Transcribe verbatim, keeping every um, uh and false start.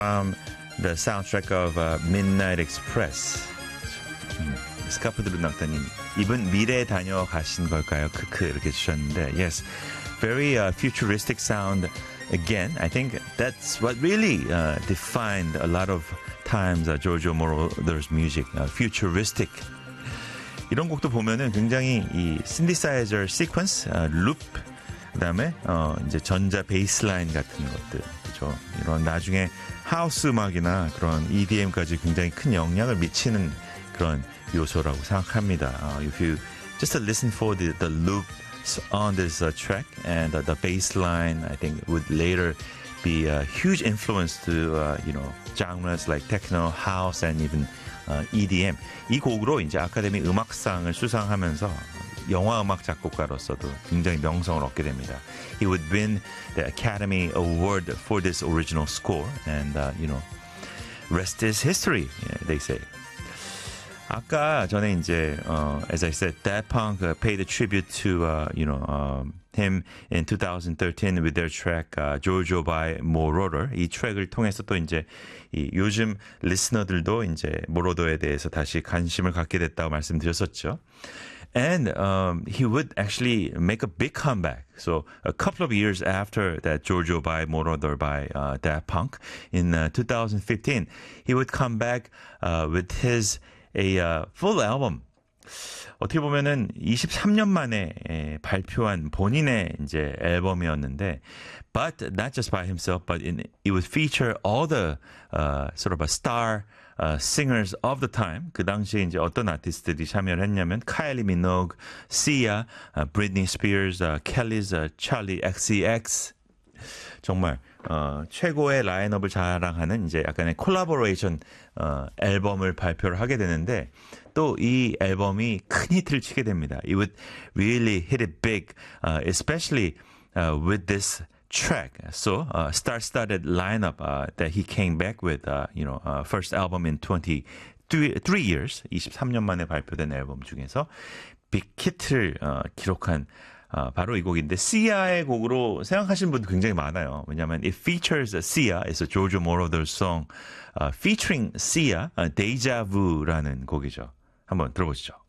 Um, the soundtrack of uh, Midnight Express. 음, 스카프들은 나왔더니 이분 미래에 다녀가신 걸까요? 크크 이렇게 주셨는데 yes, very uh, futuristic sound. Again, I think that's what really uh, defined a lot of times uh, Giorgio Moroder's music, uh, futuristic. 이런 곡도 보면은 굉장히 이 synthesizer sequence, uh, loop, 그다음에 어 이제 전자 베이스라인 같은 것들, 그죠? 이런 나중에 하우스 음악이나 그런 이디엠까지 굉장히 큰 영향을 미치는 그런 요소라고 생각합니다. Uh, if you just listen for the the loop on this uh, track and uh, the bass line, I think would later be a huge influence to uh, you know genres like techno, house, and even uh, 이디엠. 이 곡으로 이제 아카데미 음악상을 수상하면서 영화 음악 작곡가로서도 굉장히 명성을 얻게 됩니다. He would win the Academy Award for this original score, and uh, you know, rest is history, they say. 아까 전에 이제 uh, as I said, Daft Punk uh, paid a tribute to uh, you know um, him in twenty thirteen with their track uh, Giorgio by Moroder. 이 트랙을 통해서 또 이제 이 요즘 리스너들도 이제 모로더에 대해서 다시 관심을 갖게 됐다고 말씀드렸었죠. And um, he would actually make a big comeback. So a couple of years after that Giorgio by Moroder by uh, Daft Punk in uh, twenty fifteen, he would come back uh, with his a uh, full album. 어떻게 보면은 이십삼 년 만에 에, 발표한 본인의 이제 앨범이었는데, but not just by himself, but in, it would feature all the uh, sort of a star uh, singers of the time. 그 당시에 이제 어떤 아티스트들이 참여를 했냐면 카일리 미노그, 시아, uh, 브리트니 스피어스, uh, 켈리's uh, 찰리 엑스이엑스. 정말 어, 최고의 라인업을 자랑하는 이제 약간의 콜라보레이션 어, 앨범을 발표를 하게 되는데, 또 이 앨범이 큰 히트를 치게 됩니다. It would really hit it big, uh, especially uh, with this track. So, uh, star-studded lineup uh, that he came back with, uh, you know, uh, first album in twenty-three years, 이십삼 년 만에 발표된 앨범 중에서 빅 히트를 어, 기록한 아, 바로 이 곡인데, 시아의 곡으로 생각하시는 분도 굉장히 많아요. 왜냐하면 it features Sia, it's a Giorgio Moroder song uh, featuring Sia, uh, Deja Vu라는 곡이죠. 한번 들어보시죠.